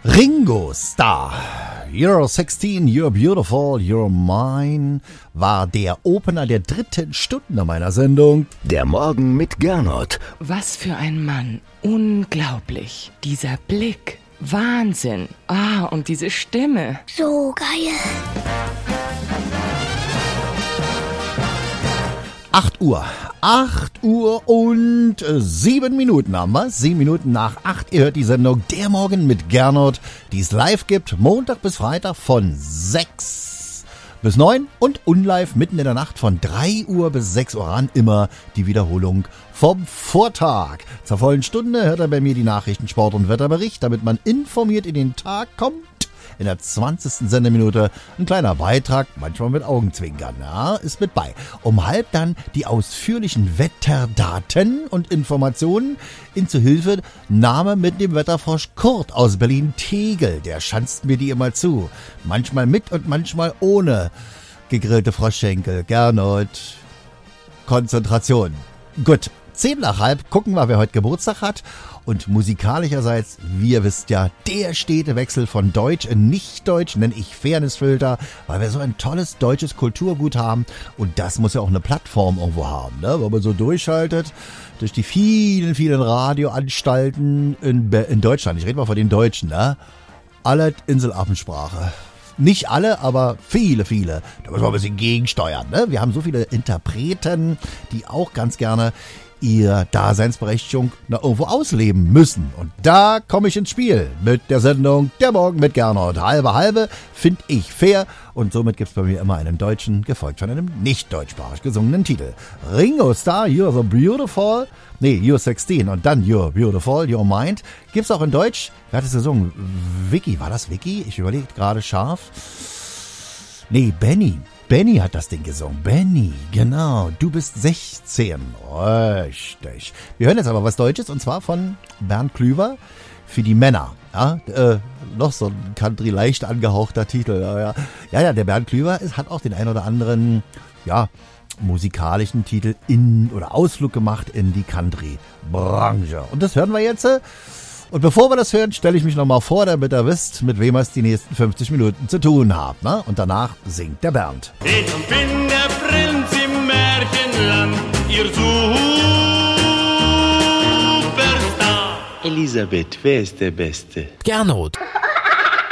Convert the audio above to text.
Ringo Starr, You're 16, You're Beautiful, You're Mine, war der Opener der 3. Stunde meiner Sendung. Der Morgen mit Gernot. Was für ein Mann. Unglaublich. Dieser Blick. Wahnsinn. Und diese Stimme. So geil. 8 Uhr. 8 Uhr und 7 Minuten haben wir. 7 Minuten nach 8. Ihr hört die Sendung Der Morgen mit Gernot, die es live gibt, Montag bis Freitag von 6 bis 9 und unlive mitten in der Nacht von 3 Uhr bis 6 Uhr an. Immer die Wiederholung vom Vortag. Zur vollen Stunde hört er bei mir die Nachrichten, Sport und Wetterbericht, damit man informiert in den Tag kommt. In der 20. Sendeminute ein kleiner Beitrag, manchmal mit Augenzwinkern, ja, ist mit bei. Um halb dann die ausführlichen Wetterdaten und Informationen in zu Hilfe Name mit dem Wetterfrosch Kurt aus Berlin-Tegel. Der schanzt mir die immer zu. Manchmal mit und manchmal ohne gegrillte Froschschenkel. Gernot, Konzentration. Gut, 10 nach halb gucken wir, wer heute Geburtstag hat. Und musikalischerseits, wie ihr wisst ja, der stete Wechsel von Deutsch in Nicht-Deutsch nenne ich Fairnessfilter, weil wir so ein tolles deutsches Kulturgut haben und das muss ja auch eine Plattform irgendwo haben, ne? Wenn man so durchschaltet durch die vielen, vielen Radioanstalten in Deutschland. Ich rede mal von den Deutschen, ne? Alle Inselaffensprache. Nicht alle, aber viele, viele. Da müssen wir ein bisschen gegensteuern, ne? Wir haben so viele Interpreten, die auch ganz gerne ihr Daseinsberechtigung irgendwo ausleben müssen. Und da komme ich ins Spiel mit der Sendung Der Morgen mit Gernot. Halbe, finde ich fair. Und somit gibt es bei mir immer einen deutschen, gefolgt von einem nicht deutschsprachig gesungenen Titel. Ringo Starr, You're so beautiful. Nee, You're 16 und dann You're beautiful, You're mind. Gibt's auch in Deutsch. Wer hat es gesungen? Vicky, war das Vicky? Ich überlege gerade scharf. Nee, Benny hat das Ding gesungen. Benny, genau. Du bist 16. Richtig. Wir hören jetzt aber was Deutsches und zwar von Bernd Klüver für die Männer. Ja, noch so ein Country leicht angehauchter Titel. Ja, der Bernd Klüver hat auch den ein oder anderen, musikalischen Titel oder Ausflug gemacht in die Country-Branche. Und das hören wir jetzt. Und bevor wir das hören, stelle ich mich nochmal vor, damit ihr wisst, mit wem ihr es die nächsten 50 Minuten zu tun habt. Ne? Und danach singt der Bernd. Ich bin der Prinz im Märchenland, ihr Superstar. Elisabeth, wer ist der Beste? Gernot.